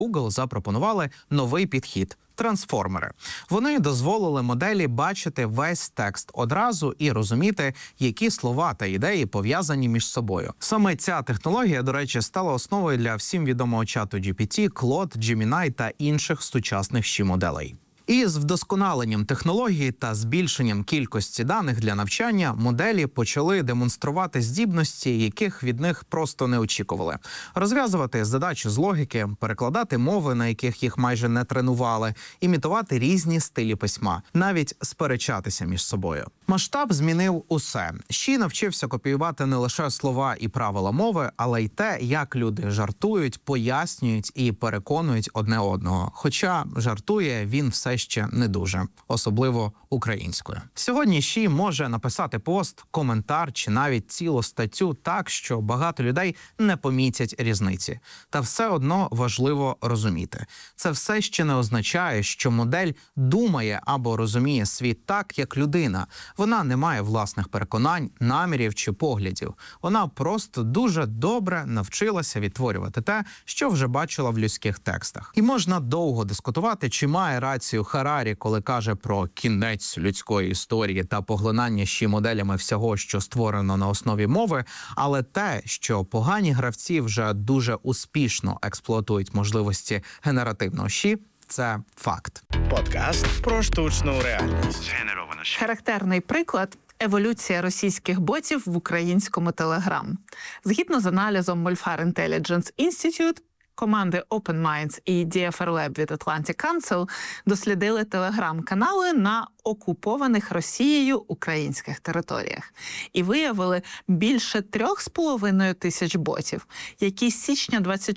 Google запропонували новий підхід – трансформери. Вони дозволили моделі бачити весь текст одразу і розуміти, які слова та ідеї пов'язані між собою. Саме ця технологія, до речі, стала основою для всім відомого чату GPT, Claude, Gemini та інших сучасних моделей. І з вдосконаленням технології та збільшенням кількості даних для навчання моделі почали демонструвати здібності, яких від них просто не очікували. Розв'язувати задачі з логіки, перекладати мови, на яких їх майже не тренували, імітувати різні стилі письма, навіть сперечатися між собою. Масштаб змінив усе. Ші навчився копіювати не лише слова і правила мови, але й те, як люди жартують, пояснюють і переконують одне одного. Хоча жартує він все ще не дуже, особливо українською. Сьогодні Ші може написати пост, коментар чи навіть цілу статтю так, що багато людей не помітять різниці. Та все одно важливо розуміти. Це все ще не означає, що модель думає або розуміє світ так, як людина. Вона не має власних переконань, намірів чи поглядів. Вона просто дуже добре навчилася відтворювати те, що вже бачила в людських текстах. І можна довго дискутувати, чи має рацію Харарі, коли каже про кінець людської історії та поглинання моделями всього, що створено на основі мови, але те, що погані гравці вже дуже успішно експлуатують можливості генеративного це факт. Подкаст про штучну реальність. Характерний приклад – еволюція російських ботів в українському Телеграм. Згідно з аналізом Mольfar Intelligence Institute, команди Open Minds і DFR Lab від Atlantic Council дослідили телеграм-канали на окупованих Росією українських територіях і виявили більше 3,5 тисяч ботів, які з січня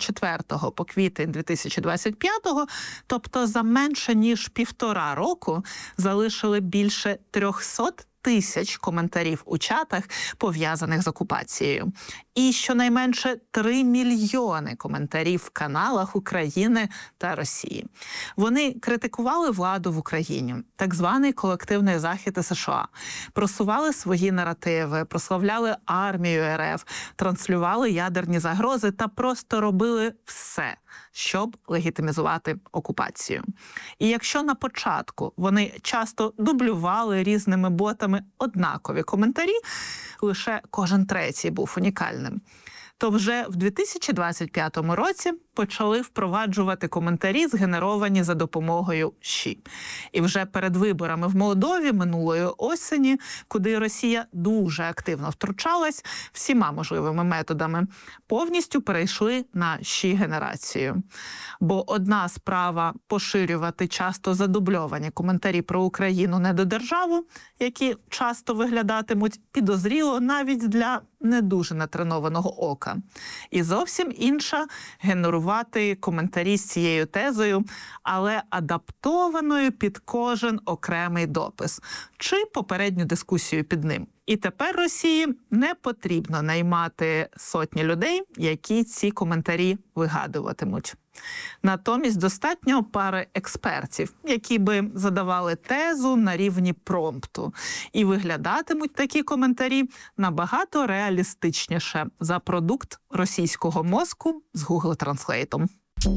24 по квітень 2025, тобто за менше ніж 1,5 року, залишили більше 300 тисяч коментарів у чатах, пов'язаних з окупацією. І щонайменше 3 мільйони коментарів в каналах України та Росії. Вони критикували владу в Україні, так званий колективний захід США, просували свої наративи, прославляли армію РФ, транслювали ядерні загрози та просто робили все, щоб легітимізувати окупацію. І якщо на початку вони часто дублювали різними ботами однакові коментарі, лише кожен третій був унікальним, то вже в 2025 році почали впроваджувати коментарі, згенеровані за допомогою Ші. І вже перед виборами в Молдові минулої осені, куди Росія дуже активно втручалась всіма можливими методами, повністю перейшли на Ші-генерацію. Бо одна справа поширювати часто задубльовані коментарі про Україну недодержаву, які часто виглядатимуть підозріло навіть для не дуже натренованого ока. І зовсім інша – генерувати коментарі з цією тезою, але адаптованою під кожен окремий допис чи попередню дискусію під ним. І тепер Росії не потрібно наймати сотні людей, які ці коментарі вигадуватимуть. Натомість достатньо пари експертів, які би задавали тезу на рівні промпту. І виглядатимуть такі коментарі набагато реалістичніше за продукт російського мозку з Google Translate.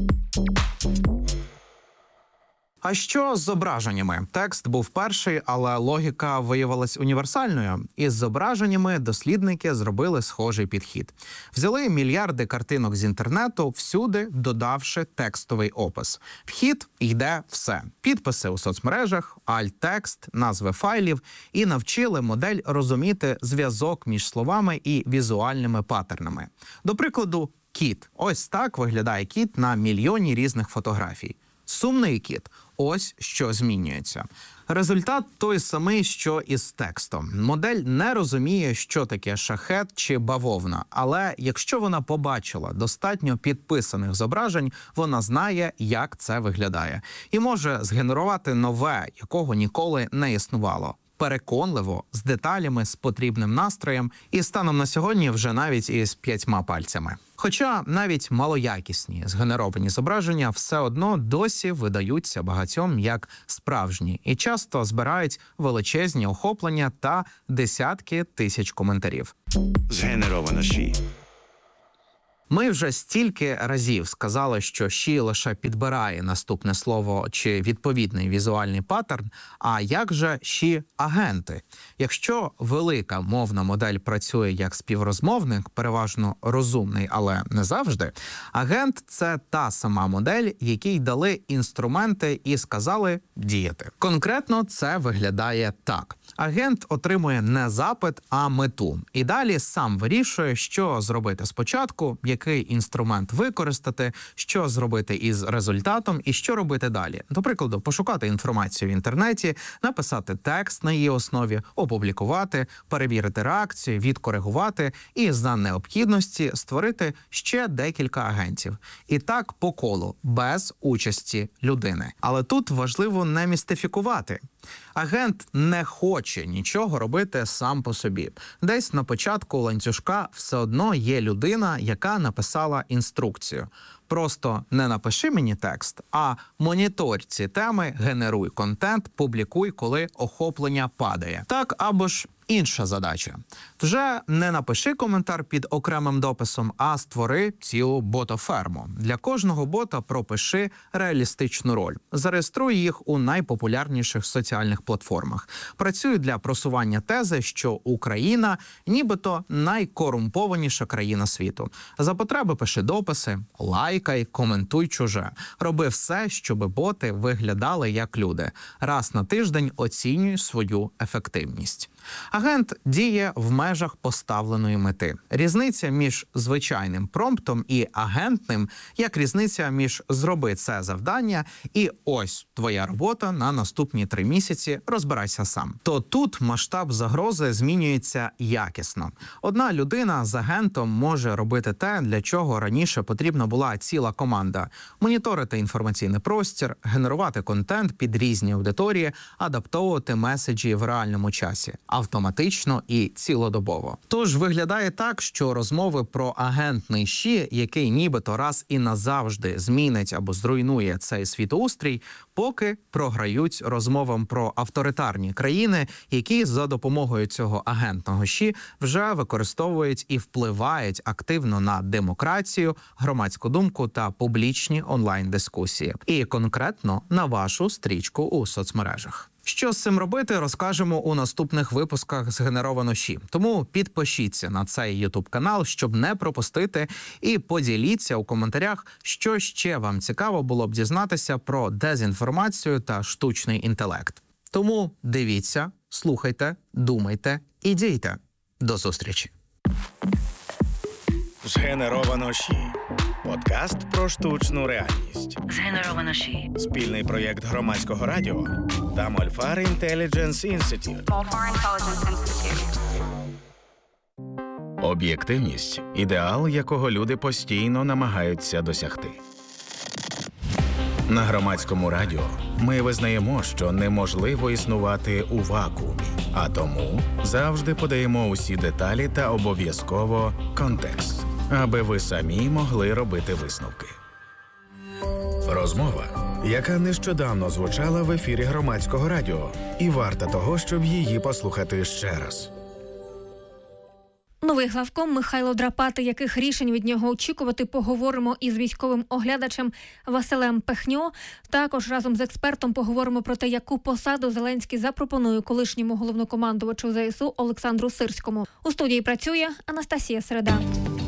А що з зображеннями? Текст був перший, але логіка виявилась універсальною. Із зображеннями дослідники зробили схожий підхід. Взяли мільярди картинок з інтернету, всюди додавши текстовий опис. Вхід йде все. Підписи у соцмережах, альт-текст, назви файлів і навчили модель розуміти зв'язок між словами і візуальними паттернами. До прикладу, кіт. Ось так виглядає кіт на мільйоні різних фотографій. Сумний кіт – ось що змінюється. Результат той самий, що і з текстом. Модель не розуміє, що таке шахет чи бавовна, але якщо вона побачила достатньо підписаних зображень, вона знає, як це виглядає. І може згенерувати нове, якого ніколи не існувало. Переконливо, з деталями, з потрібним настроєм і станом на сьогодні вже навіть із 5 пальцями. Хоча навіть малоякісні згенеровані зображення все одно досі видаються багатьом як справжні і часто збирають величезні охоплення та десятки тисяч коментарів. Згенеровано Ші. Ми вже стільки разів сказали, що ЩІ лише підбирає наступне слово чи відповідний візуальний паттерн, а як же ЩІ-агенти? Якщо велика мовна модель працює як співрозмовник, переважно розумний, але не завжди, агент – це та сама модель, якій дали інструменти і сказали діяти. Конкретно це виглядає так. Агент отримує не запит, а мету. І далі сам вирішує, що зробити спочатку, який інструмент використати, що зробити із результатом і що робити далі. До прикладу, пошукати інформацію в інтернеті, написати текст на її основі, опублікувати, перевірити реакцію, відкоригувати і за необхідності створити ще декілька агентів. І так по колу, без участі людини. Але тут важливо не містифікувати. Агент не хоче нічого робити сам по собі. Десь на початку ланцюжка все одно є людина, яка написала інструкцію. Просто не напиши мені текст, а моніторь ці теми, генеруй контент, публікуй, коли охоплення падає. Так або ж інша задача. Вже не напиши коментар під окремим дописом, а створи цілу ботоферму. Для кожного бота пропиши реалістичну роль. Зареєструй їх у найпопулярніших соціальних платформах. Працюй для просування тези, що Україна нібито найкорумпованіша країна світу. За потреби пиши дописи, лайкай, коментуй чуже. Роби все, щоб боти виглядали як люди. Раз на тиждень оцінюй свою ефективність. Агент діє в межах поставленої мети. Різниця між звичайним промптом і агентним, як різниця між «зроби це завдання» і «ось твоя робота на наступні 3 місяці, розбирайся сам». То тут масштаб загрози змінюється якісно. Одна людина з агентом може робити те, для чого раніше потрібна була ціла команда. Моніторити інформаційний простір, генерувати контент під різні аудиторії, адаптовувати меседжі в реальному часі. Автоматично і цілодобово. Тож виглядає так, що розмови про агентний ЩІ, який нібито раз і назавжди змінить або зруйнує цей світоустрій, поки програють розмовам про авторитарні країни, які за допомогою цього агентного ЩІ вже використовують і впливають активно на демократію, громадську думку та публічні онлайн-дискусії. І конкретно на вашу стрічку у соцмережах. Що з цим робити, розкажемо у наступних випусках «Згенеровано ЩІ». Тому підпишіться на цей YouTube-канал, щоб не пропустити, і поділіться у коментарях, що ще вам цікаво було б дізнатися про дезінформацію та штучний інтелект. Тому дивіться, слухайте, думайте і дійте. До зустрічі! «Згенеровано ЩІ» – подкаст про штучну реальність. Згенеровано ЩІ. Спільний проєкт Громадського радіо та Мольфар Intelligence Institute. Об'єктивність – ідеал, якого люди постійно намагаються досягти. На Громадському радіо ми визнаємо, що неможливо існувати у вакуумі, а тому завжди подаємо усі деталі та обов'язково контекст, аби ви самі могли робити висновки. Розмова, яка нещодавно звучала в ефірі Громадського радіо, і варта того, щоб її послухати ще раз. Новий главком Михайло Драпати, яких рішень від нього очікувати, поговоримо із військовим оглядачем Василем Пехньо. Також разом з експертом поговоримо про те, яку посаду Зеленський запропонує колишньому головнокомандувачу ЗСУ Олександру Сирському. У студії працює Анастасія Середа.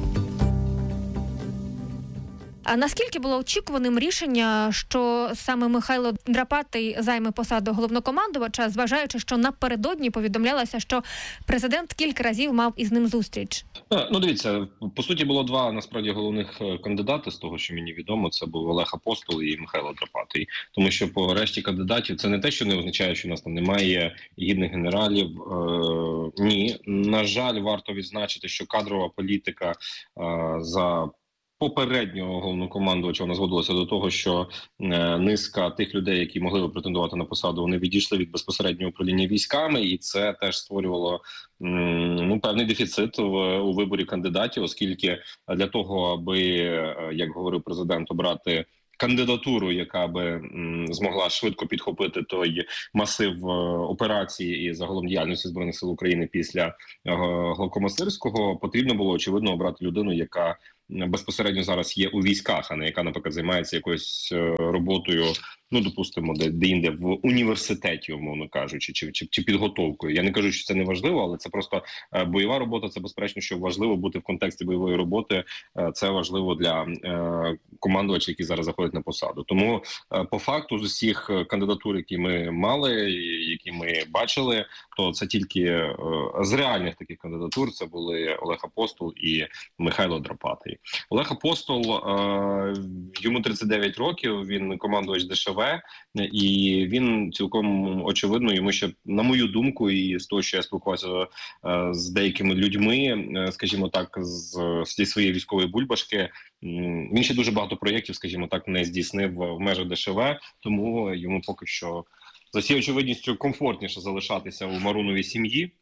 А наскільки було очікуваним рішення, що саме Михайло Драпатий займе посаду головнокомандувача, зважаючи, що напередодні повідомлялося, що президент кілька разів мав із ним зустріч? Ну, дивіться, по суті, було два, насправді, головних кандидати, з того, що мені відомо, це був Олег Апостол і Михайло Драпатий. Тому що по решті кандидатів це не те, що не означає, що у нас там немає гідних генералів. Ні. На жаль, варто відзначити, що кадрова політика за попереднього головнокомандувача вона зводилася до того, що низка тих людей, які могли б претендувати на посаду, вони відійшли від безпосереднього управління військами, і це теж створювало певний дефіцит у виборі кандидатів, оскільки для того, аби, як говорив президент, обрати кандидатуру, яка би змогла швидко підхопити той масив операції і загалом діяльності Збройних сил України після главкома Сирського, потрібно було, очевидно, обрати людину, яка безпосередньо зараз є у військах, а не яка, наприклад, займається якоюсь роботою, ну, допустимо, де-інде в університеті, умовно кажучи, чи підготовкою. Я не кажу, що це не важливо, але це просто бойова робота. Це, безперечно, що важливо бути в контексті бойової роботи. Це важливо для командувачів, які зараз заходять на посаду. Тому, по факту, з усіх кандидатур, які ми мали, які ми бачили, то це тільки з реальних таких кандидатур це були Олег Апостол і Михайло Драпатий. Олег Апостол, йому 39 років, він командувач ДШВ, і він цілком очевидно, йому ще, на мою думку, і з того, що я спілкувався з деякими людьми, скажімо так, з своєї військової бульбашки, він ще дуже багато проєктів, скажімо так, не здійснив в межах ДШВ, тому йому поки що за всією очевидністю комфортніше залишатися у Маруновій сім'ї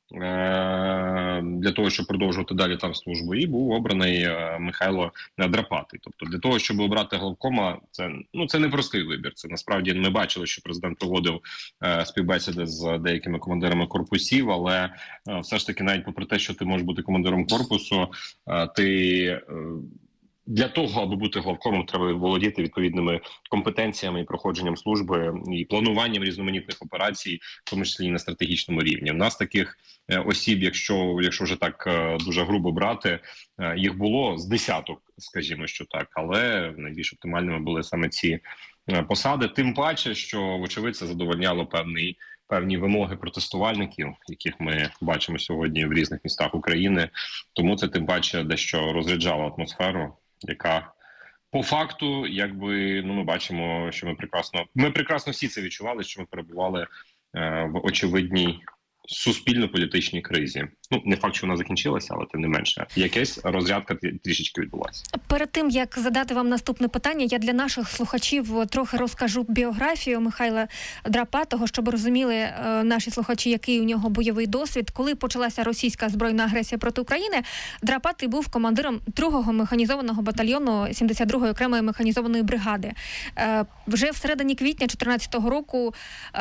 для того, щоб продовжувати далі там службу, і був обраний Михайло Драпатий. Тобто для того, щоб обрати главкома, це непростий вибір. Це насправді ми бачили, що президент проводив співбесіди з деякими командирами корпусів, але все ж таки, навіть попри те, що ти можеш бути командиром корпусу, ти для того, аби бути главкомом, треба володіти відповідними компетенціями і проходженням служби, і плануванням різноманітних операцій, в тому числі і на стратегічному рівні. У нас таких осіб, якщо вже так дуже грубо брати, їх було з десяток, скажімо, що так, але найбільш оптимальними були саме ці посади. Тим паче, що, вочевидь, це задовольняло певні вимоги протестувальників, яких ми бачимо сьогодні в різних містах України. Тому це тим паче дещо розряджало атмосферу, яка по факту, якби, ми бачимо, що ми прекрасно всі це відчували, що ми перебували в очевидній суспільно-політичній кризі. Не факт, що вона закінчилася, але тим не менше, якась розрядка трішечки відбулася. Перед тим, як задати вам наступне питання, я для наших слухачів трохи розкажу біографію Михайла Драпатого, щоб розуміли наші слухачі, який у нього бойовий досвід. Коли почалася російська збройна агресія проти України, Драпатий був командиром 2-го механізованого батальйону 72-ї окремої механізованої бригади. Вже в середині квітня 2014 року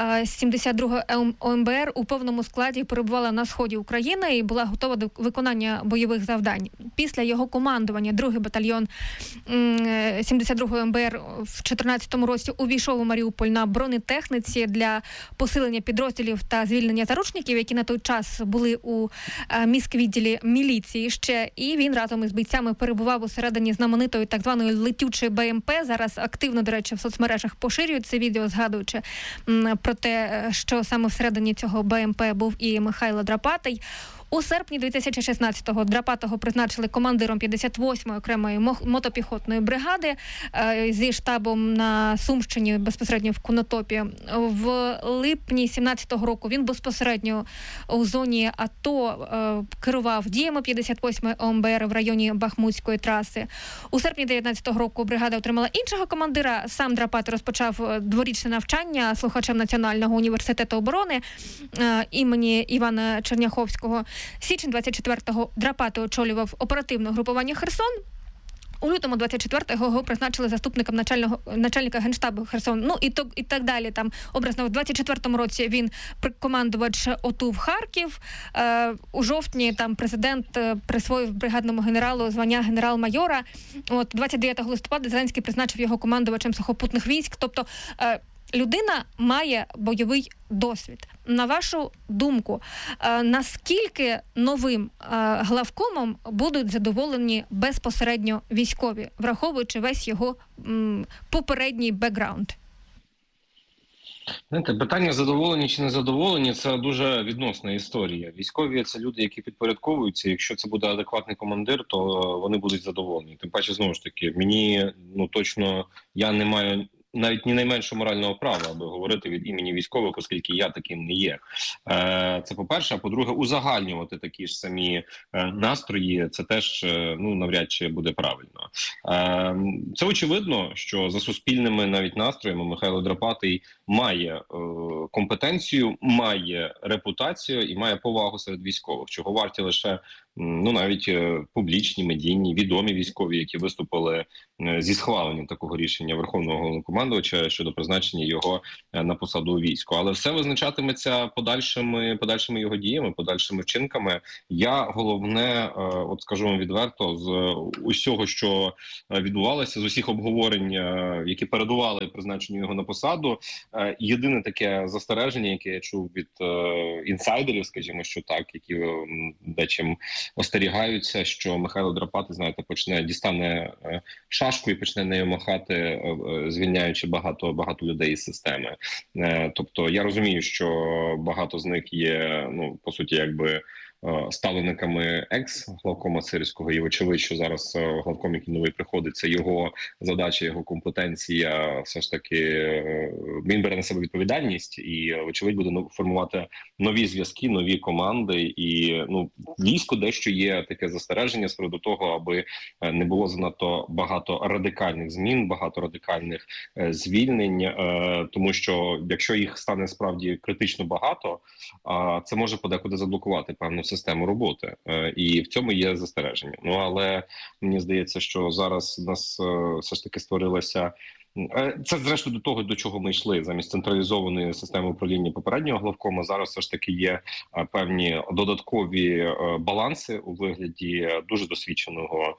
72-га ОМБР у повному складі перебувала на сході України і була готова до виконання бойових завдань. Після його командування 2-й батальйон 72-ї МБР в 2014 році увійшов у Маріуполь на бронетехніці для посилення підрозділів та звільнення заручників, які на той час були у міськвідділі міліції ще. І він разом із бійцями перебував усередині знаменитої так званої летючої БМП. Зараз активно, до речі, в соцмережах поширюють це відео, згадуючи про те, що саме всередині цього БМП був і Михайло Драпатий. У серпні 2016-го Драпатого призначили командиром 58-ї окремої мотопіхотної бригади зі штабом на Сумщині, безпосередньо в Конотопі. В липні 17-го року він безпосередньо у зоні АТО керував діями 58-ї ОМБР в районі Бахмутської траси. У серпні 19-го року бригада отримала іншого командира. Сам Драпатий розпочав дворічне навчання слухачем Національного університету оборони імені Івана Черняховського. Січень 24-го Драпатий очолював оперативне групування «Херсон». У лютому 24-го його призначили заступником начальника Генштабу Херсон. І так далі. Там образно в 24-му році він командувач ОТУ в Харків. У жовтні там президент присвоїв бригадному генералу звання генерал-майора. 29 листопада Зеленський призначив його командувачем сухопутних військ. Тобто людина має бойовий досвід. На вашу думку, наскільки новим главкомом будуть задоволені безпосередньо військові, враховуючи весь його попередній бекграунд? Знаєте, питання задоволені чи не задоволені – це дуже відносна історія. Військові – це люди, які підпорядковуються. Якщо це буде адекватний командир, то вони будуть задоволені. Тим паче, знову ж таки, мені точно, я не маю навіть ні найменшого морального права, аби говорити від імені військових, оскільки я таким не є. Це по-перше. А по-друге, узагальнювати такі ж самі настрої, це теж навряд чи буде правильно. Це очевидно, що за суспільними навіть настроями Михайло Драпатий має компетенцію, має репутацію і має повагу серед військових, чого варті лише навіть публічні, медійні, відомі військові, які виступили зі схваленням такого рішення Верховного Головнокомандувача, головнокомандувача щодо призначення його на посаду у війську. Але все визначатиметься подальшими його діями, подальшими вчинками. Я головне, от скажу вам відверто, з усього, що відбувалося, з усіх обговорень, які передували призначенню його на посаду, єдине таке застереження, яке я чув від інсайдерів, скажімо, що так, які дечим остерігаються, що Михайло Драпати, знаєте, дістане шашку і почне нею махати, звільняючи багато людей із системи. Тобто я розумію, що багато з них є, по суті, якби ставленниками екс-главкома Сирського, і очевидь, що зараз главком, який новий приходить, це його задача, його компетенція, все ж таки він бере на себе відповідальність і, очевидь, буде формувати нові зв'язки, нові команди, і війську дещо є таке застереження з приводу того, аби не було занадто багато радикальних змін, багато радикальних звільнень, тому що якщо їх стане справді критично багато, це може подекуди заблокувати певну систему роботи, і в цьому є застереження. Але мені здається, що зараз у нас все ж таки створилася. Це, зрештою, до того, до чого ми йшли. Замість централізованої системи управління попереднього главкома зараз все ж таки є певні додаткові баланси у вигляді дуже досвідченого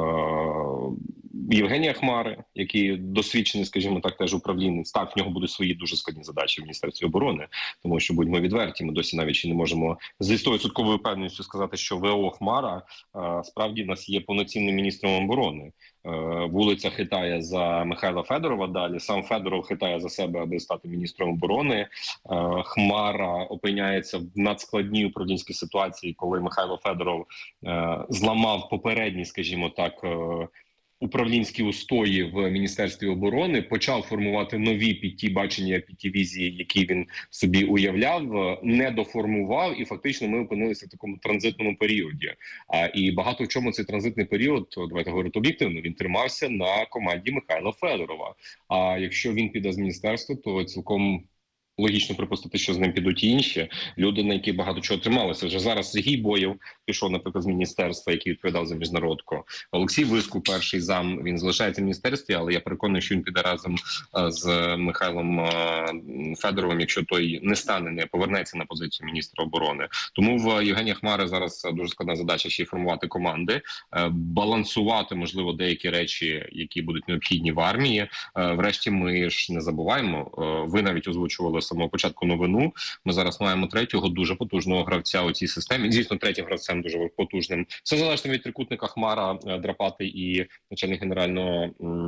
Євгенія Хмари, який досвідчений, скажімо так, теж управлінець. Так, в нього будуть свої дуже складні задачі в Міністерстві оборони, тому що, будьмо відверті, ми досі навіть ще не можемо зі 100% впевненістю сказати, що ВО Хмара справді в нас є повноцінним міністром оборони. Вулиця хитає за Михайла Федорова далі, сам Федоров хитає за себе, аби стати міністром оборони. Хмара опиняється в надскладній управлінській ситуації, коли Михайло Федоров зламав попередні, скажімо так, управлінські устої в Міністерстві оборони, почав формувати нові під ті бачення, під ті візії, які він собі уявляв, не доформував, і фактично ми опинилися в такому транзитному періоді. І багато в чому цей транзитний період, давайте говорити об'єктивно, він тримався на команді Михайла Федорова. А якщо він піде з міністерства, то цілком логічно припустити, що з ним підуть і інші люди, на які багато чого трималося. Вже зараз Сергій Боєв пішов, наприклад, з міністерства, який відповідав за міжнародку. Олексій Вискул, перший зам, він залишається в міністерстві, але я переконаний, що він піде разом з Михайлом Федоровим, якщо той не повернеться на позицію міністра оборони. Тому в Євгенія Хмари зараз дуже складна задача ще й формувати команди, балансувати, можливо, деякі речі, які будуть необхідні в армії. Врешті, ми ж не забуваємо, ви навіть озвучували з самого початку новину. Ми зараз маємо третього дуже потужного гравця у цій системі. Звісно, третім гравцем дуже потужним. Все залежно від трикутника Хмара, Драпати і начальник генерального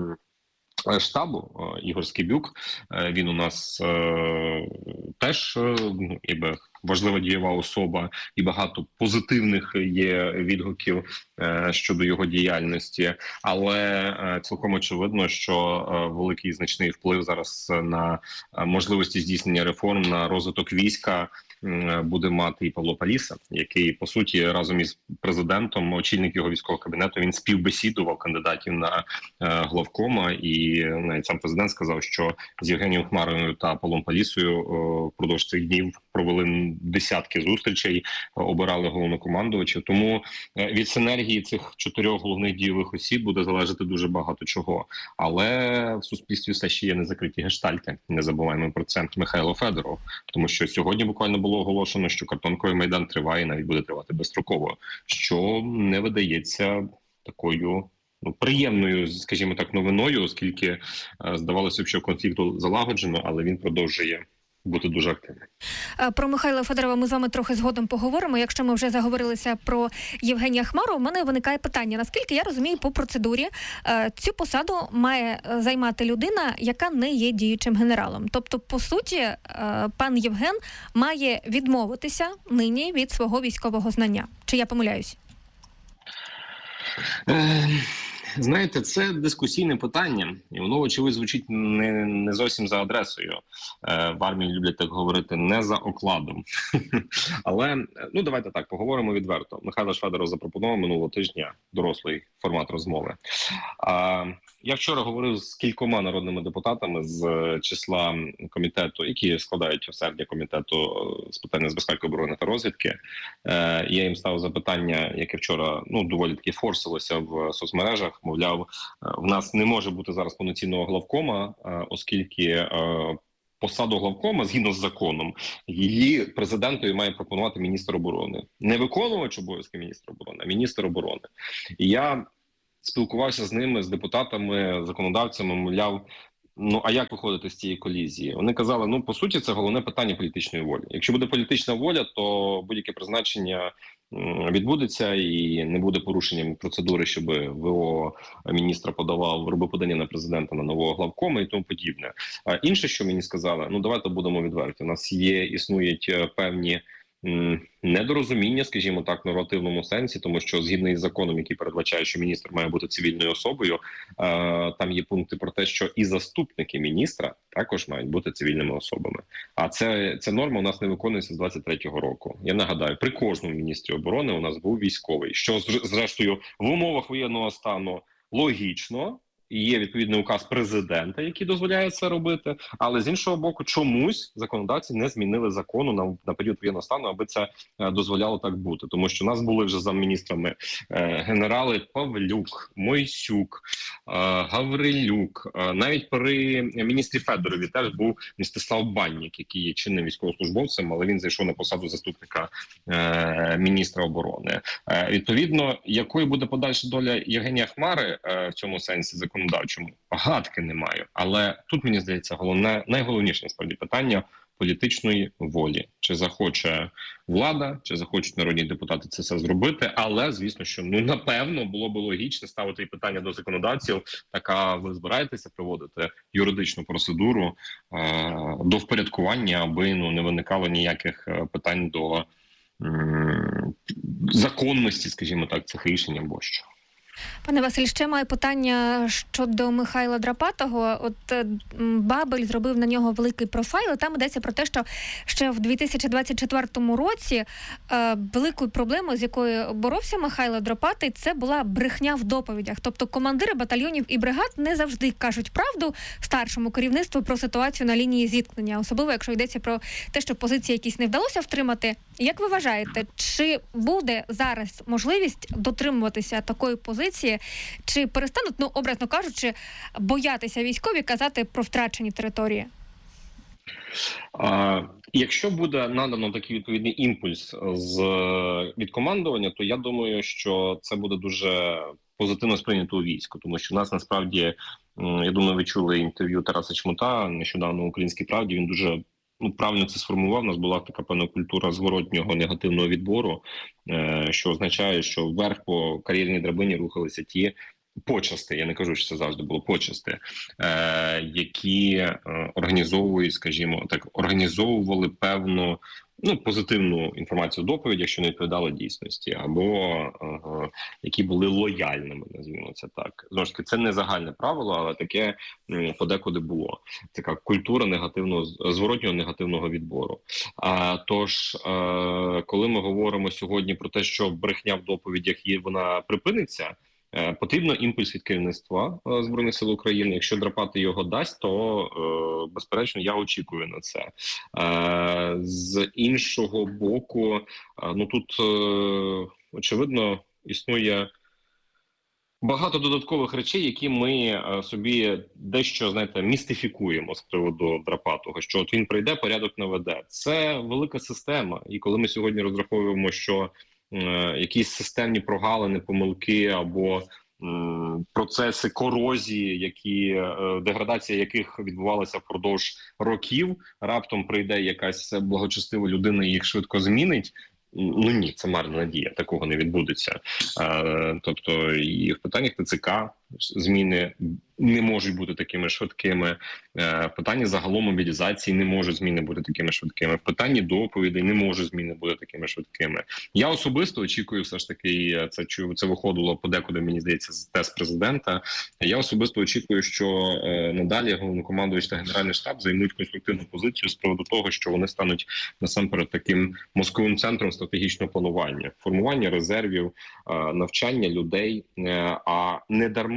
штабу Ігор Скибюк. Він у нас теж важлива дієва особа, і багато позитивних є відгуків щодо його діяльності. Але цілком очевидно, що великий і значний вплив зараз на можливості здійснення реформ, на розвиток війська буде мати і Павло Паліса, який, по суті, разом із президентом, очільник його військового кабінету, він співбесідував кандидатів на главкома, і навіть сам президент сказав, що з Євгенієм Хмарою та Павлом Палісою впродовж цих днів провели десятки зустрічей, обирали головнокомандувачів. Тому від синергії цих 4 головних дієвих осіб буде залежати дуже багато чого. Але в суспільстві все ще є незакриті гештальти. Не забуваємо про це. Михайло Федоров. Тому що сьогодні буквально було оголошено, що картонковий майдан триває і навіть буде тривати безстроково, що не видається такою приємною, скажімо так, новиною, оскільки здавалося б, що конфлікт залагоджено, але він продовжує бути дуже активним. Про Михайла Федорова ми з вами трохи згодом поговоримо. Якщо ми вже заговорилися про Євгенія Хмару, у мене виникає питання. Наскільки я розумію, по процедурі цю посаду має займати людина, яка не є діючим генералом. Тобто, по суті, пан Євген має відмовитися нині від свого військового знання. Чи я помиляюсь? Знаєте, це дискусійне питання, і воно, очевидно, звучить не зовсім за адресою. В армії люблять так говорити, не за окладом. Але, давайте так, поговоримо відверто. Михайло Федоров запропонував минулого тижня дорослий формат розмови. Я вчора говорив з кількома народними депутатами з числа комітету, які складають осердя комітету з питань безпеки, оборони та розвідки. Я їм ставив запитання, яке вчора доволі таки форсилося в соцмережах. Мовляв, в нас не може бути зараз повноцінного главкома, оскільки посаду главкома, згідно з законом, її президентові має пропонувати міністр оборони. Не виконувач обов'язки міністра оборони, а міністр оборони. І я спілкувався з ними, з депутатами, законодавцями, мовляв, а як виходити з цієї колізії? Вони казали, по суті, це головне питання політичної волі. Якщо буде політична воля, то будь-яке призначення відбудеться і не буде порушенням процедури, щоб ВО міністра робив подання на президента на нового главкома і тому подібне. А інше, що мені сказали, давайте будемо відверті. У нас існують певні недорозуміння, скажімо так, в нормативному сенсі, тому що згідно із законом, який передбачає, що міністр має бути цивільною особою, там є пункти про те, що і заступники міністра також мають бути цивільними особами. А ця норма у нас не виконується з 23-го року. Я нагадаю, при кожному міністрі оборони у нас був військовий, що зрештою в умовах воєнного стану логічно. І є відповідний указ президента, який дозволяє це робити, але з іншого боку, чомусь законодавці не змінили закону на період воєнного стану, аби це дозволяло так бути. Тому що у нас були вже замміністрами генерали Павлюк, Мойсюк, Гаврилюк. Навіть при міністрі Федорові теж був Мстислав Баннік, який є чинним військовослужбовцем, але він зайшов на посаду заступника міністра оборони. Відповідно, якою буде подальша доля Євгенія Хмари в цьому сенсі законодавчому, гадки не маю. Але тут, мені здається, найголовніше насправді питання політичної волі. Чи захоче влада, чи захочуть народні депутати це все зробити. Але, звісно, що напевно було б логічно ставити і питання до законодавців, а ви збираєтеся проводити юридичну процедуру до впорядкування, аби не виникало ніяких питань до законності, скажімо так, цих рішень або що. Пане Василь, ще маю питання щодо Михайла Драпатого. От Бабель зробив на нього великий профайл, і там йдеться про те, що ще в 2024 році великою проблемою, з якою боровся Михайло Драпатий, це була брехня в доповідях. Тобто командири батальйонів і бригад не завжди кажуть правду старшому керівництву про ситуацію на лінії зіткнення, особливо якщо йдеться про те, що позиції якісь не вдалося втримати. Як ви вважаєте, чи буде зараз можливість дотримуватися такої позиції, чи перестануть, образно кажучи, боятися військові казати про втрачені території? Якщо буде надано такий відповідний імпульс від командування, то я думаю, що це буде дуже позитивно сприйнято у війську, тому що в нас насправді, я думаю, ви чули інтерв'ю Тараса Чмута нещодавно в «Українській правді», він дуже правильно це сформував. У нас була така певна культура зворотнього негативного відбору, що означає, що вверх по кар'єрній драбині рухалися ті почасти, я не кажу, що це завжди було почасти, які організовують, скажімо так, організовували певну позитивну інформацію в доповідях, що не відповідало дійсності, або які були лояльними, назвімо це так. Знову ж таки, це не загальне правило, але таке подекуди було. Така культура зворотнього негативного відбору. Тож, коли ми говоримо сьогодні про те, що брехня в доповідях вона припиниться, потрібно імпульс від керівництва Збройних сил України. Якщо Драпатий його дасть, то, безперечно, я очікую на це. З іншого боку, тут, очевидно, існує багато додаткових речей, які ми собі дещо, містифікуємо з приводу Драпатого, що от він прийде, порядок наведе. Це велика система, і коли ми сьогодні розраховуємо, що якісь системні прогалини, помилки або процеси корозії, деградація яких відбувалася впродовж років, раптом прийде якась благочестива людина і їх швидко змінить. Ні, це марна надія, такого не відбудеться. Тобто і в питаннях ТЦК зміни не можуть бути такими швидкими. В питанні загалом мобілізації не можуть зміни бути такими швидкими. В питанні доповідей не можуть зміни бути такими швидкими. Я особисто очікую, все ж таки, це виходило подекуди, мені здається, з тест президента. Я особисто очікую, що надалі головнокомандувач та Генеральний штаб займуть конструктивну позицію з приводу того, що вони стануть насамперед таким мозковим центром стратегічного планування, формування резервів, навчання людей, а не дарма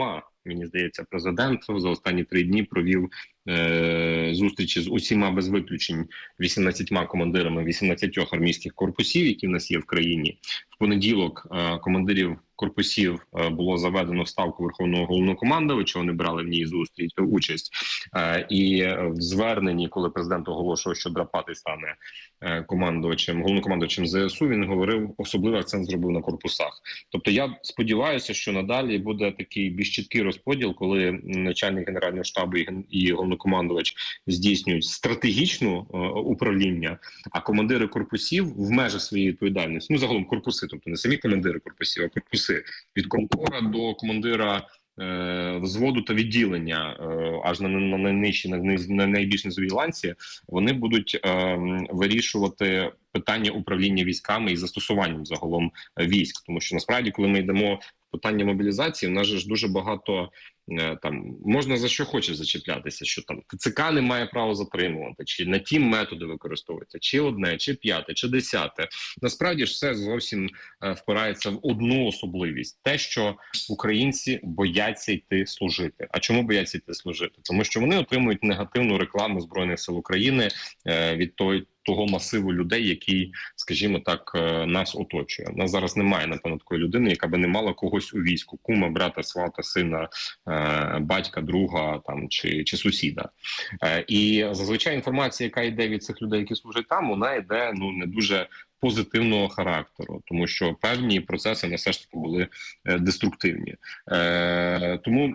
мені здається, президент за останні 3 дні провів зустрічі з усіма без виключень 18 командирами 18 армійських корпусів, які в нас є в країні. В понеділок командирів корпусів було заведено в ставку Верховного Головнокомандувача, вони брали в ній участь. І в зверненні, коли президент оголошував, що Драпатий стане головнокомандувачем ЗСУ, він говорив, особливий акцент зробив на корпусах. Тобто я сподіваюся, що надалі буде такий більш чіткий розподіл, коли начальник Генерального штабу і головнокомандувач здійснюють стратегічне управління, а командири корпусів в межах своєї відповідальності, ну загалом корпуси, тобто не самі командири корпусів, а корпуси від комкора до командира взводу та відділення, аж на найнижчій, на найбільш низовій ланці, вони будуть вирішувати питання управління військами і застосуванням загалом військ. Тому що насправді, коли ми йдемо в питання мобілізації, в нас же ж дуже багато там можна за що хочеш зачіплятися, що там ТЦК не має права затримувати, чи на ті методи використовуються, чи одне, чи 5, чи 10. Насправді ж все зовсім впирається в одну особливість: те, що українці бояться йти служити. А чому бояться йти служити? Тому що вони отримують негативну рекламу Збройних сил України від того масиву людей, який, скажімо так, нас оточує. У нас зараз немає, напевно, такої людини, яка би не мала когось у війську: кума, брата, свата, сина, батька, друга там чи сусіда. І зазвичай інформація, яка йде від цих людей, які служать там, вона йде не дуже позитивного характеру, тому що певні процеси все ж таки були деструктивні. Тому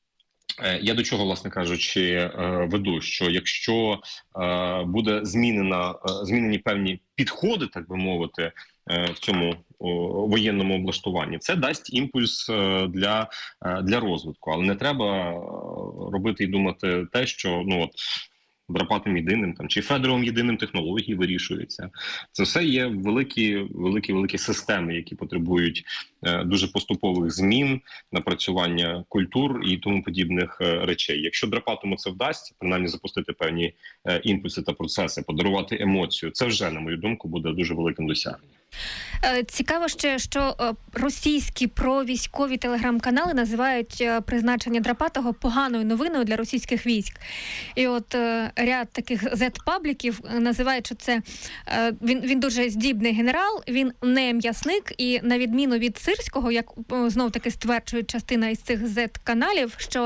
я до чого, власне кажучи, веду, що якщо буде змінені певні підходи, так би мовити, в цьому воєнному облаштуванні, це дасть імпульс для розвитку. Але не треба робити і думати те, що Драпатим єдиним чи Федоровим єдиним технології вирішується. Це все є великі системи, які потребують дуже поступових змін, напрацювання культур і тому подібних речей. Якщо Драпатому це вдасться, принаймні запустити певні імпульси та процеси, подарувати емоцію, це вже, на мою думку, буде дуже великим досягненням. Цікаво ще, що російські провійськові телеграм-канали називають призначення Драпатого поганою новиною для російських військ. І от ряд таких Z-пабліків називають, що це він дуже здібний генерал, він не м'ясник, і на відміну від Сирського, як знов-таки стверджує частина із цих Z-каналів, що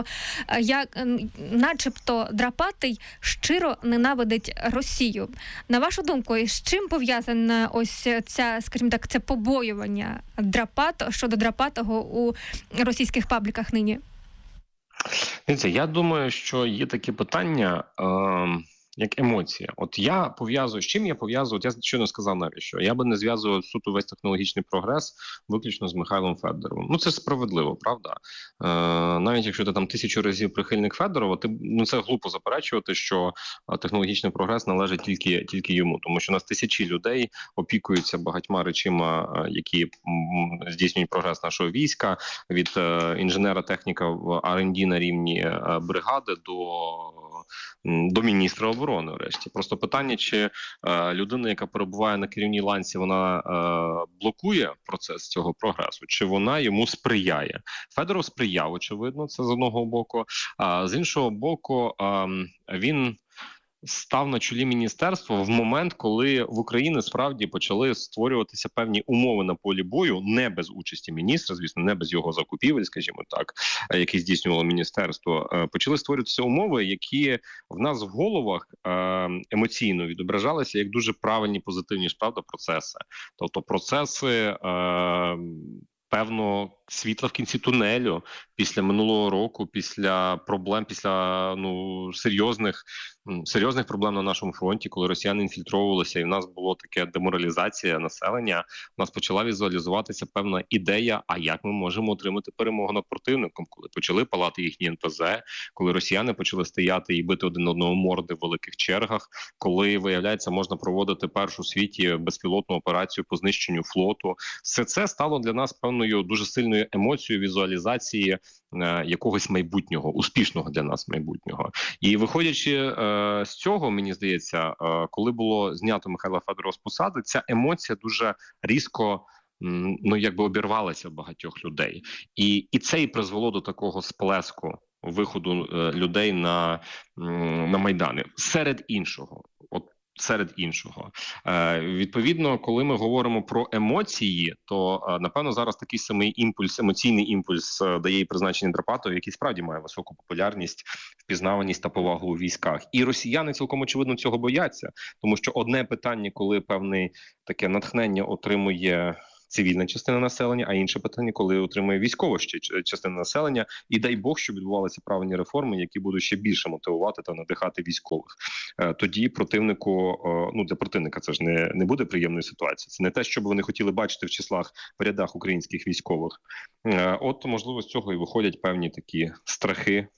начебто Драпатий щиро ненавидить Росію. На вашу думку, з чим пов'язана ось ця, скажімо так, це побоювання щодо Драпатого у російських пабліках нині? Дивіться, я думаю, що є такі питання, як емоція. От я пов'язую, з чим я пов'язую, я щойно сказав навіть, що я би не зв'язував суто весь технологічний прогрес виключно з Михайлом Федоровим. Це справедливо, правда? Навіть якщо ти там 1000 разів прихильник Федорова, це глупо заперечувати, що технологічний прогрес належить тільки йому, тому що у нас тисячі людей опікуються багатьма речима, які здійснюють прогрес нашого війська, від інженера-техніка в R&D на рівні бригади до міністра оборони, врешті. Просто питання, чи людина, яка перебуває на керівній ланці, вона блокує процес цього прогресу, чи вона йому сприяє. Федоров сприяв, очевидно, це з одного боку. А з іншого боку, він став на чолі міністерства в момент, коли в Україні справді почали створюватися певні умови на полі бою, не без участі міністра, звісно, не без його закупівель, скажімо так, які здійснювало міністерство. Почали створюватися умови, які в нас в головах емоційно відображалися як дуже правильні, позитивні, правда, процеси. Тобто процеси певно світла в кінці тунелю після минулого року, після проблем, після серйозних проблем на нашому фронті, коли росіяни інфільтровувалися і в нас було таке деморалізація населення, в нас почала візуалізуватися певна ідея, а як ми можемо отримати перемогу над противником, коли почали палати їхні НПЗ, коли росіяни почали стояти і бити один одного морди в великих чергах, коли, виявляється, можна проводити першу у світі безпілотну операцію по знищенню флоту. Все це стало для нас певною дуже сильною емоцією візуалізації якогось майбутнього, успішного для нас майбутнього. І виходячи з цього, мені здається, коли було знято Михайла Федорова з посади, ця емоція дуже різко якби обірвалася в багатьох людей. І це і призвело до такого сплеску виходу людей на Майдани. Серед іншого. Відповідно, коли ми говоримо про емоції, то, напевно, зараз такий самий емоційний імпульс дає і призначення Драпатова, який справді має високу популярність, впізнаваність та повагу у військах. І росіяни цілком очевидно цього бояться, тому що одне питання, коли певне таке натхнення отримує цивільна частина населення, а інше питання, коли отримує військова частина населення, і дай Бог, щоб відбувалися правильні реформи, які будуть ще більше мотивувати та надихати військових. Тоді противнику, для противника це ж не буде приємної ситуації. Це не те, що б вони хотіли бачити в рядах українських військових. От, можливо, з цього і виходять певні такі страхи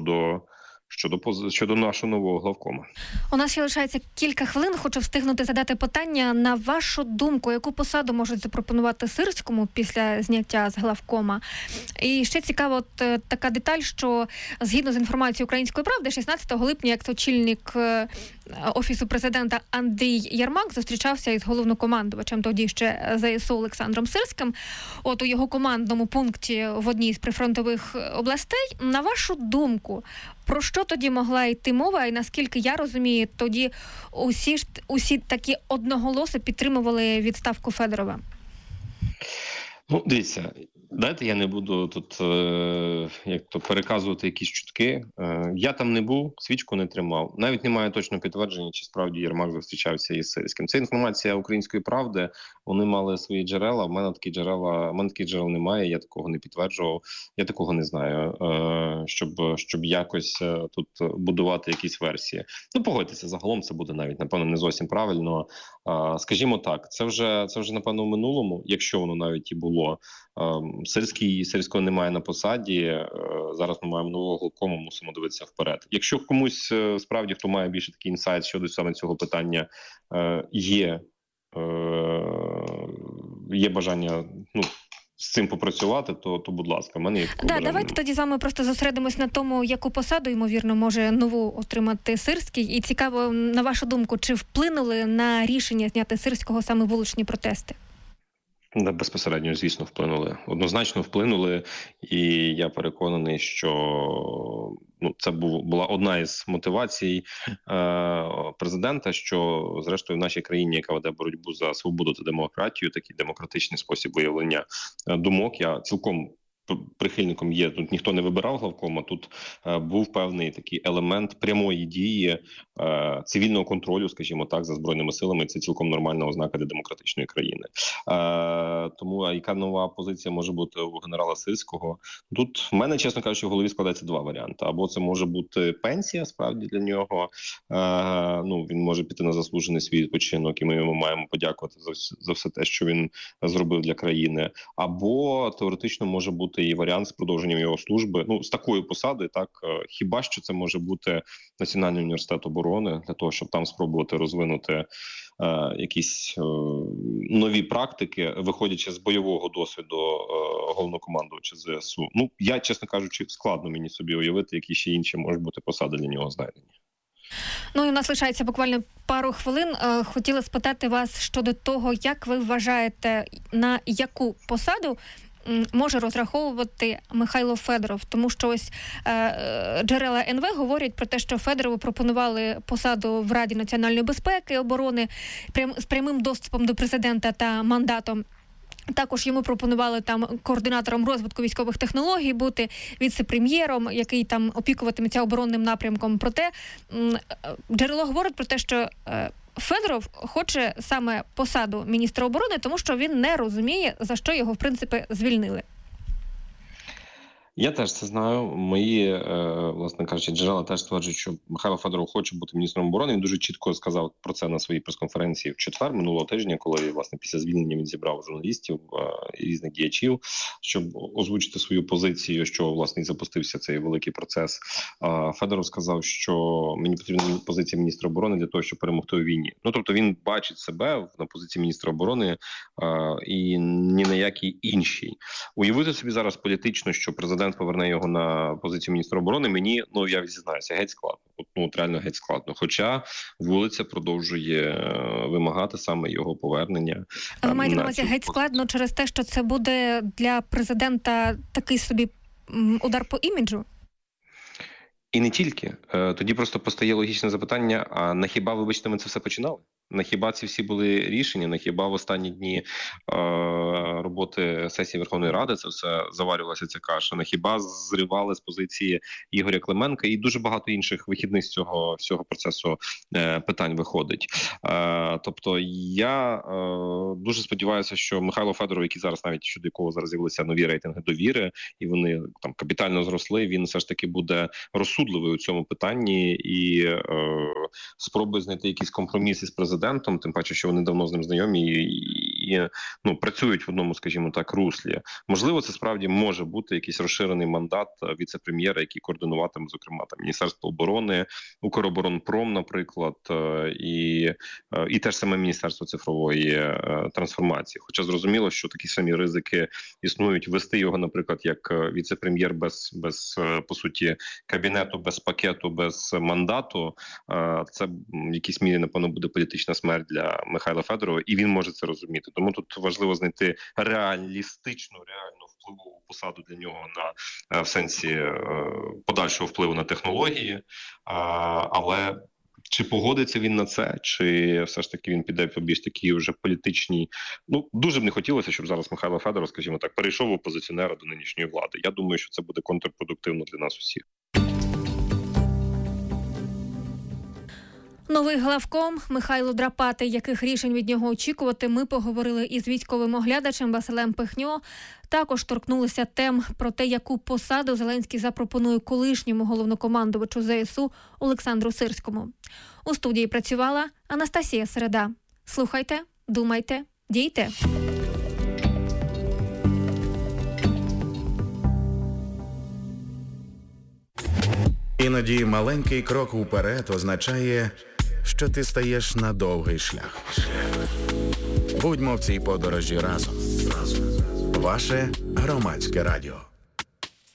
щодо нашого нового главкома. У нас ще лишається кілька хвилин. Хочу встигнути задати питання. На вашу думку, яку посаду можуть запропонувати Сирському після зняття з главкома? І ще цікаво така деталь, що згідно з інформацією Української правди, 16 липня, як очільник Офісу президента Андрій Єрмак зустрічався із головнокомандувачем тоді ще ЗСУ Олександром Сирським. От у його командному пункті в одній з прифронтових областей. На вашу думку, про що тоді могла йти мова? І наскільки я розумію, тоді усі такі одноголосо підтримували відставку Федорова? Дивіться, дайте я не буду тут переказувати якісь чутки. Я там не був, свічку не тримав. Навіть немає точного підтвердження, чи справді Єрмак зустрічався із Сирським. Це інформація Української правди. Вони мали свої джерела. В мене таких джерел немає. Я такого не підтверджував. Я такого не знаю, щоб якось тут будувати якісь версії. Погодьтеся, загалом це буде навіть, напевно, не зовсім правильно. Скажімо так, це вже напевно в минулому, якщо воно навіть і було. Сирського немає на посаді, зараз ми маємо нового главкома, мусимо дивитися вперед. Якщо комусь справді, хто має більше такий інсайт щодо саме цього питання, є бажання з цим попрацювати, то будь ласка, в мене є таке бажання. Давайте тоді з вами просто зосередимось на тому, яку посаду, ймовірно, може нову отримати Сирський. І цікаво, на вашу думку, чи вплинули на рішення зняти Сирського саме вуличні протести? Безпосередньо, звісно, вплинули. Однозначно вплинули, і я переконаний, що це була одна із мотивацій президента, що, зрештою, в нашій країні, яка веде боротьбу за свободу та демократію, такий демократичний спосіб виявлення думок, я цілком прихильником є. Тут ніхто не вибирав главкома, тут був певний такий елемент прямої дії, цивільного контролю, скажімо так, за Збройними силами. Це цілком нормальна ознака для демократичної країни. Тому яка нова позиція може бути у генерала Сирського? Тут в мене, чесно кажучи, в голові складається два варіанти. Або це може бути пенсія, справді, для нього. Він може піти на заслужений свій відпочинок, і ми йому маємо подякувати за все те, що він зробив для країни. Або теоретично може бути і варіант з продовженням його служби. З такою посадою, так, хіба що це може бути Національний університет оборони, для того, щоб там спробувати розвинути якісь нові практики, виходячи з бойового досвіду головнокомандувача ЗСУ. Я, чесно кажучи, складно мені собі уявити, які ще інші можуть бути посади для нього знайдені. І у нас лишається буквально пару хвилин. Хотіла спитати вас щодо того, як ви вважаєте, на яку посаду може розраховувати Михайло Федоров, тому що ось джерела НВ говорять про те, що Федорову пропонували посаду в Раді національної безпеки і оборони з прямим доступом до президента та мандатом. Також йому пропонували там координатором розвитку військових технологій бути, віце-прем'єром, який там опікуватиметься оборонним напрямком. Проте джерело говорить про те, що Федоров хоче саме посаду міністра оборони, тому що він не розуміє, за що його, в принципі, звільнили. Я теж це знаю. Мої, власне кажучи, джерела теж стверджують, що Михайло Федоров хоче бути міністром оборони. Він дуже чітко сказав про це на своїй прес-конференції в четвер минулого тижня, коли, власне, після звільнення він зібрав журналістів і різних діячів, щоб озвучити свою позицію, що, власне, і запустився цей великий процес. Федоров сказав, що мені потрібна позиція міністра оборони для того, щоб перемогти у війні. Тобто він бачить себе на позиції міністра оборони і ні на якій іншій. Уявити собі зараз політично, що президент президент поверне його на позицію міністра оборони, мені, я зізнаюся, геть складно. От реально геть складно. Хоча вулиця продовжує вимагати саме його повернення. А ви маєте на увазі геть складно через те, що це буде для президента такий собі удар по іміджу? І не тільки. Тоді просто постає логічне запитання, а на хіба, вибачте, ми це все починали? На хіба ці всі були рішення? На хіба в останні дні роботи сесії Верховної Ради це все заварювалася ця каша? На хіба зривали з позиції Ігоря Клименка? І дуже багато інших вихідних з цього всього процесу питань виходить. Тобто я дуже сподіваюся, що Михайло Федоров, який зараз навіть щодо якого зараз з'явилися нові рейтинги довіри, і вони там капітально зросли, він все ж таки буде розсудливий у цьому питанні і спробує знайти якийсь компроміс із президентом, тим паче, що вони давно з ним знайомі і працюють в одному, скажімо так, руслі. Можливо, це справді може бути якийсь розширений мандат віце-прем'єра, який координуватиме, зокрема, там Міністерство оборони, Укроборонпром, наприклад, і теж саме Міністерство цифрової трансформації. Хоча зрозуміло, що такі самі ризики існують. Вести його, наприклад, як віце-прем'єр без по суті, кабінету, без пакету, без мандату, це в якійсь мірі, напевно, буде політична смерть для Михайла Федорова, і він може це розуміти. Тому тут важливо знайти реальну впливову посаду для нього в сенсі подальшого впливу на технології. Але чи погодиться він на це, чи все ж таки він піде по більш такій вже політичній... Дуже б не хотілося, щоб зараз Михайло Федоров, скажімо так, перейшов в опозиціонера до нинішньої влади. Я думаю, що це буде контрпродуктивно для нас усіх. Новий главком Михайло Драпатий, яких рішень від нього очікувати, ми поговорили із військовим оглядачем Василем Пихньо. Також торкнулися тем про те, яку посаду Зеленський запропонує колишньому головнокомандувачу ЗСУ Олександру Сирському. У студії працювала Анастасія Середа. Слухайте, думайте, дійте. Іноді маленький крок уперед означає, що ти стаєш на довгий шлях. Будьмо в цій подорожі разом. Ваше Громадське радіо.